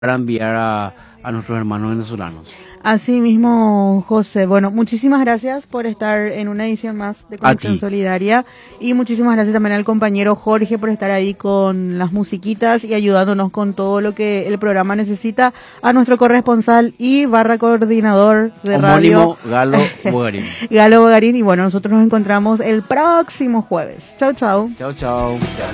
para enviar a nuestros hermanos venezolanos. Así mismo, José. Bueno, muchísimas gracias por estar en una edición más de Conexión Solidaria y muchísimas gracias también al compañero Jorge por estar ahí con las musiquitas y ayudándonos con todo lo que el programa necesita, a nuestro corresponsal y coordinador de homónimo, radio Galo Bogarín. Galo Bogarín, y bueno, nosotros nos encontramos el próximo jueves. Chau, chau. Chau, chau.